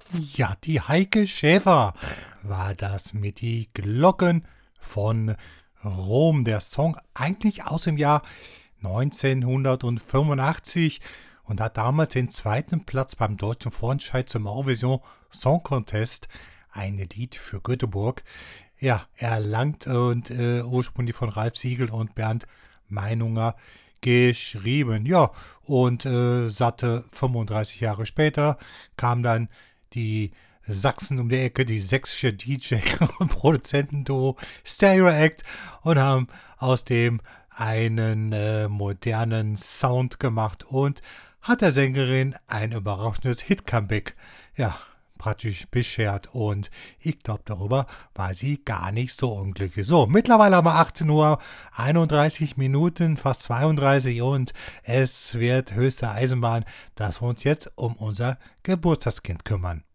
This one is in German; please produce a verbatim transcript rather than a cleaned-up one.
Ja, die Heike Schäfer war das mit die Glocken von Rom. Der Song eigentlich aus dem Jahr neunzehnhundertfünfundachtzig und hat damals den zweiten Platz beim deutschen Vorentscheid zum Eurovision Song Contest, ein Lied für Göteborg, ja, erlangt und äh, ursprünglich von Ralf Siegel und Bernd Meinunger geschrieben. Ja, und äh, satte fünfunddreißig Jahre später kam dann die Sachsen um die Ecke, die sächsische D J- und Produzentenduo Stereo Act und haben aus dem einen äh, modernen Sound gemacht und hat der Sängerin ein überraschendes Hit-Comeback, ja, praktisch beschert und ich glaube, darüber war sie gar nicht so unglücklich. So, mittlerweile haben wir achtzehn Uhr einunddreißig Minuten, fast zweiunddreißig und es wird höchste Eisenbahn, dass wir uns jetzt um unser Geburtstagskind kümmern.